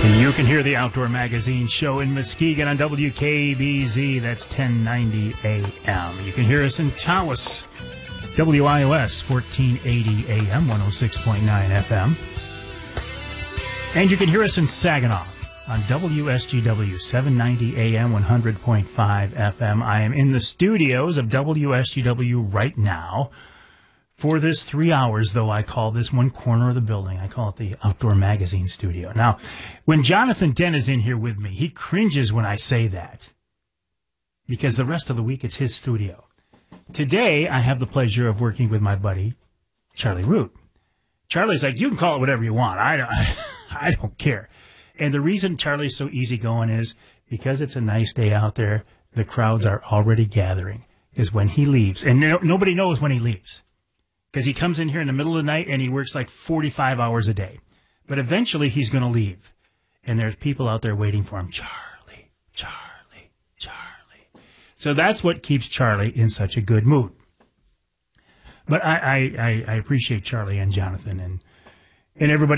You can hear the Outdoor Magazine show in Muskegon on WKBZ. That's 1090 AM. You can hear us in Tawas, WIOS 1480 AM, 106.9 FM. And you can hear us in Saginaw on WSGW 790 AM, 100.5 FM. I am in the studios of WSGW right now. For this 3 hours, though, I call this one corner of the building, I call it the Outdoor Magazine studio. Now, when Jonathan Dent is in here with me, he cringes when I say that, because the rest of the week it's his studio. Today, I have the pleasure of working with my buddy, Charlie Root. Charlie's like, you can call it whatever you want. I don't care. And the reason Charlie's so easygoing is because it's a nice day out there, the crowds are already gathering, is when he leaves. And nobody knows when he leaves, because he comes in here in the middle of the night and he works like 45 hours a day. But eventually he's going to leave. And there's people out there waiting for him. Charlie, Charlie, Charlie. So that's what keeps Charlie in such a good mood. But I appreciate Charlie and Jonathan and everybody